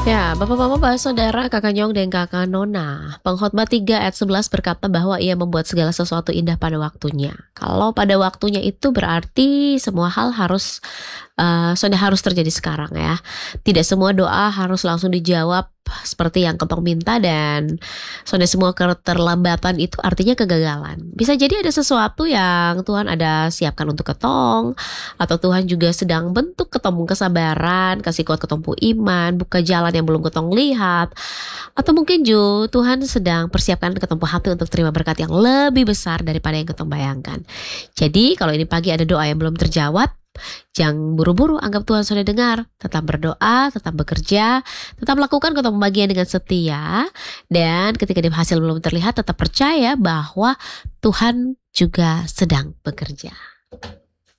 Ya, Bapak-bapak, saudara, kakak Nyong dan kakak Nona. Pengkhotbah 3 ayat 11 berkata bahwa ia membuat segala sesuatu indah pada waktunya. Kalau pada waktunya itu berarti semua hal sudah harus terjadi sekarang ya. Tidak semua doa harus langsung dijawab seperti yang ketong minta dan sudah semua keterlambatan itu artinya kegagalan. Bisa jadi ada sesuatu yang Tuhan ada siapkan untuk ketong, atau Tuhan juga sedang bentuk ketemu kesabaran, kasih kuat ketompu iman, buka jalan yang belum ketong lihat. Atau mungkin juga Tuhan sedang persiapkan ketompu hati untuk terima berkat yang lebih besar daripada yang ketong bayangkan. Jadi kalau ini pagi ada doa yang belum terjawab, jangan buru-buru anggap Tuhan sudah dengar. Tetap berdoa, tetap bekerja, tetap lakukan ketemu bagian dengan setia. Dan ketika hasil belum terlihat, tetap percaya bahwa Tuhan juga sedang bekerja.